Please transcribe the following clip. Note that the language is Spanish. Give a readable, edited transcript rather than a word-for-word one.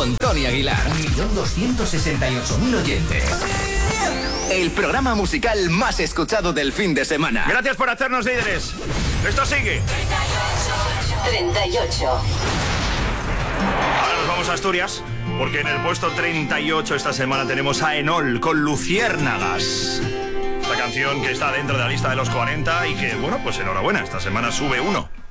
con Tony Aguilar. 1.268.000 oyentes. El programa musical más escuchado del fin de semana. Gracias por hacernos líderes. Esto sigue. 38. Ahora nos vamos a Asturias, porque en el puesto 38 esta semana tenemos a Enol con Luciérnagas. Esta canción que está dentro de la lista de los 40 y que, bueno, pues enhorabuena, esta semana sube 1.